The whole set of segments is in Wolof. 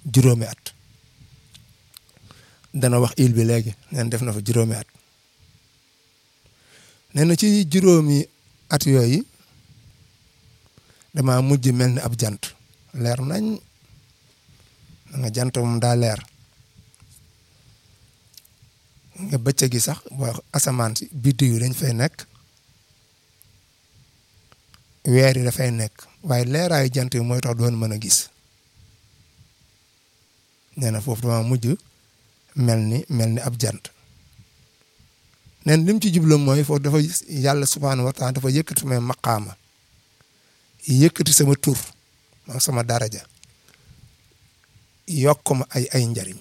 juróomi at dana wax il bi léegi neen def na fa juróomi at nee na ci juróomi at yooyu dama mujj mel ni ab jant leer nañ nga jant moom daa leer nga bëccëg gi sax boo asamaan si biddiw yi dañ fay nekk weer yi dafay nekk waaye leeraayu jant yi mooy tax doon mën a gis nee na foofu dama mujj mel ni ab jant neen lim ci jublu mooy foofu dafa yàlla subhaanahu wa taala dafa yëkkati sama maqaama yëkkati sama tur ma sama daraja yokk ma ay njariñ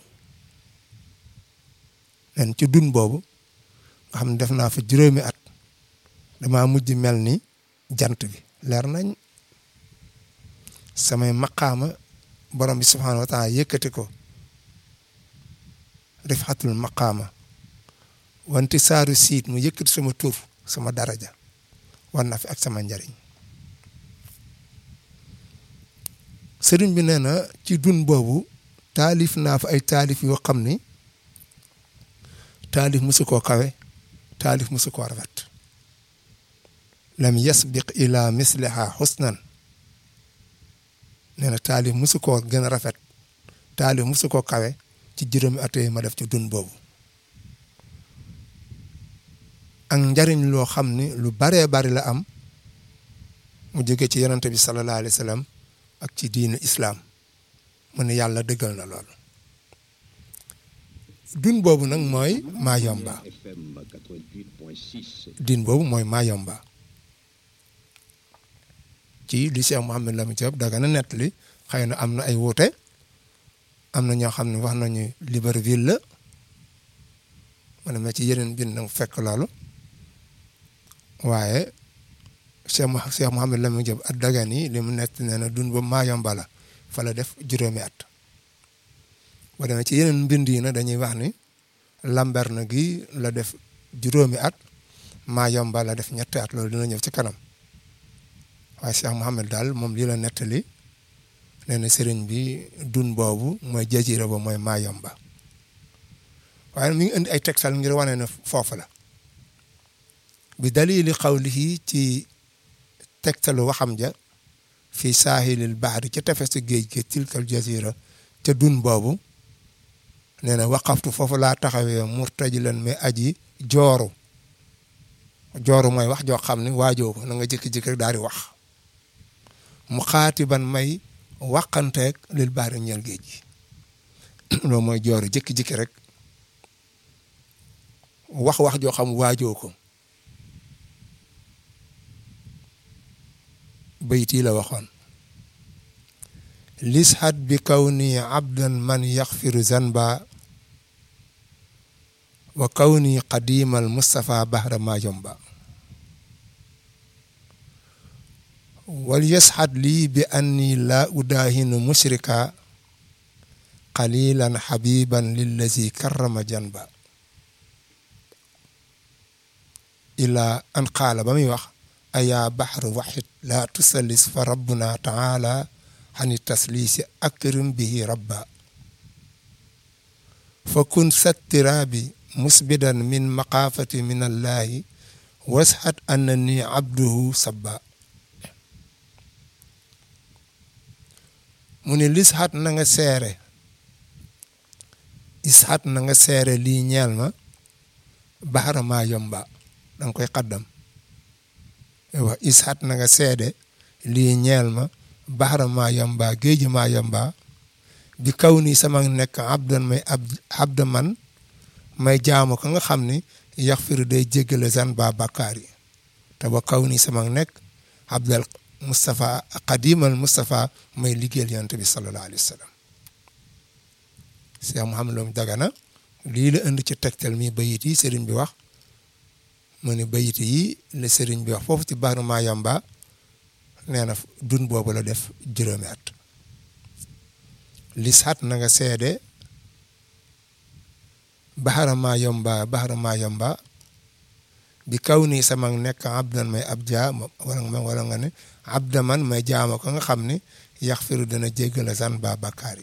nen ci dun boobu nga xam ne def naa fa juróomi at dama mujj mel ni jant bi leer nañ samay maqaama borom bi subhaanahu wa taala yëkkati ko rifatul maqaama wanti saaru siit mu yëkkati sama tur sama daraja war na fi ak sama njariñ sëriñ bi nee na ci dun boobu taalif naa fa ay taalif yoo xam ni taalif musu koo kawe taalif musu koo rafet lam yasbiq ila misliha husnan nee na taalif musu koo gën a rafet taalif musu koo kawe ci juróomi at yi ma def ci dun boobu ak njariñ loo xam ni lu baree bari la am mu jóge ci yonent bi sallallahu alayhi wa sallam ak ci diinu islaam mu ne yàlla dëggal na lool dun boobu nag mooy Mayumba din boobu mooy Mayumba ci li Cheikh Mouhamed Lamine Diop Dagana nettali xëy na am na ay wuute am na ñoo xam ne wax nañu Libreville la ma ne ma ci yeneen bind nag fekk loolu waaye Cheikh Mouhamed Lamine Diop ak Dagana yi li mu nekk nee na dun boobu Mayumba la fa la def juróomi at boo demee ci yeneen mbind yi nag dañuy wax ni Lambaréné gi la def juróomi at Mayumba la def ñetti at loolu dina ñëw ci kanam waaye Cheikh Mouhamed daal moom lii la nettali nee na sëriñ bi dun boobu mooy jazira ba mooy Mayumba waaye mi ngi indi ay tegtal ngir wane ne foofu la bi dalili qawlihi ci tegtalu waxam ja fii saahilil bahri ca tefesu géej gi tilkal jazira ca dun boobu nee na waqaftu foofu laa taxawee murtajilan mais aji jooru mooy wax joo xam ne waajoo ko na nga jékki-jékki rek daal di wax mu xaatiban may waqanteeg lil bahri ñeel géej gi loolu mooy jooru jékki-jékki rek wax joo xam waajoo ko bayt yi la waxoon lishat bi kawni abdan man yaxfiru zanba wa kawni qadimal Mustafa bahra Mayumba wal yashat lii bi anni la udahinu mushrika qalilan habiban lillazi karrama janba ila an qaala ba muy wax ayaa baxar waxit laa tusallis fa rabbuna taala xani taslisi akrim bihi rabba fa kun sattiraabi musbidan min maqaafati min allahi wasxat annani abduhu sabba mu ne lisxat na nga seere isxat na nga seere lii ñeel ma baxara Mayumba danga koy xaddam wa isxat na nga seede lii ñeel ma baxara Mayumba géeji Mayumba bi kaw nii sama nekk abdan may abda man may jaamu ka nga xam ni yaxfiru day jéggale zan ba bàkkaar yi te ba kaw nii sama nekk abdal Mustafa qadimal Mustafa may liggéeyal yonent bi sallallahu alayhi wa sallam Cheikh Mouhamed Lamine Dagana lii la indi ci tegtal mi bayit yi sëriñ bi wax mu ne bayit yi la sëriñ bi wax foofu ci baaru Mayumba nee na dun boobu la def juróomi at lisat na nga seede baxara Mayumba bi kaw nii sama nekk abdan may ab jaa wala nga ne abda man may jaama ko nga xam ne yaxfiru dana jéggala zan ba bàkkaar